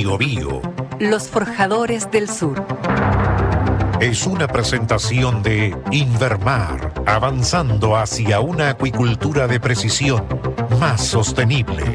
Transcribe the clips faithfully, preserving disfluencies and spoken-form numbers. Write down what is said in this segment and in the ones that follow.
Biobío. Los Forjadores del Sur. Es una presentación de Invermar, avanzando hacia una acuicultura de precisión más sostenible.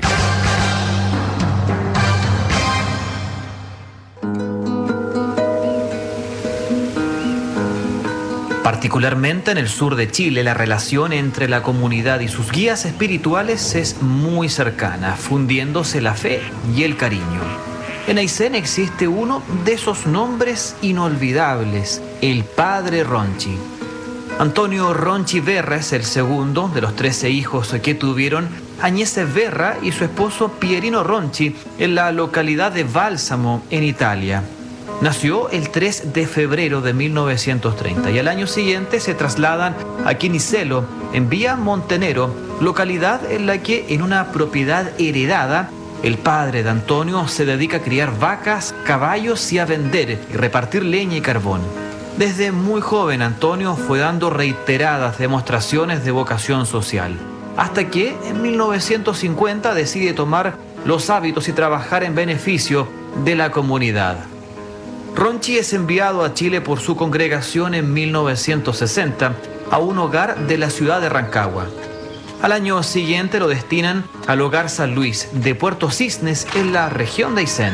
Particularmente en el sur de Chile, la relación entre la comunidad y sus guías espirituales es muy cercana, fundiéndose la fe y el cariño. En Aysén existe uno de esos nombres inolvidables, el Padre Ronchi. Antonio Ronchi Verra es el segundo de los trece hijos que tuvieron Agnese Verra y su esposo Pierino Ronchi en la localidad de Bálsamo, en Italia. Nació el tres de febrero de mil novecientos treinta y al año siguiente se trasladan a Quinicelo, en Vía Montenero, localidad en la que, en una propiedad heredada, el padre de Antonio se dedica a criar vacas, caballos y a vender y repartir leña y carbón. Desde muy joven, Antonio fue dando reiteradas demostraciones de vocación social, hasta que en mil novecientos cincuenta decide tomar los hábitos y trabajar en beneficio de la comunidad. Ronchi es enviado a Chile por su congregación en mil novecientos sesenta a un hogar de la ciudad de Rancagua. Al año siguiente lo destinan al Hogar San Luis de Puerto Cisnes en la región de Aysén.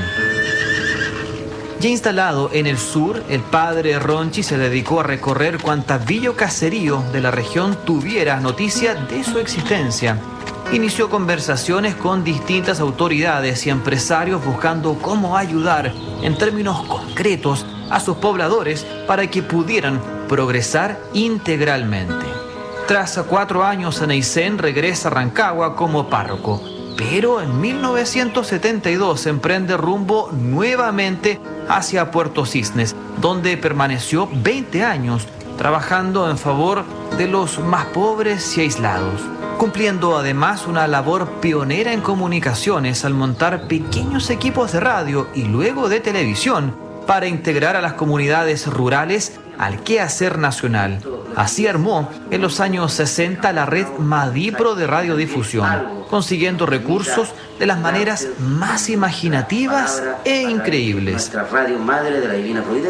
Ya instalado en el sur, el padre Ronchi se dedicó a recorrer cuanta villa o caserío de la región tuviera noticia de su existencia. Inició conversaciones con distintas autoridades y empresarios buscando cómo ayudar en términos concretos a sus pobladores para que pudieran progresar integralmente. Tras cuatro años en Aysén, regresa a Rancagua como párroco, pero en mil novecientos setenta y dos emprende rumbo nuevamente hacia Puerto Cisnes, donde permaneció veinte años trabajando en favor de los más pobres y aislados, cumpliendo además una labor pionera en comunicaciones al montar pequeños equipos de radio y luego de televisión para integrar a las comunidades rurales al quehacer nacional. Así armó en los años sesenta la red Madipro de radiodifusión, consiguiendo recursos de las maneras más imaginativas e increíbles.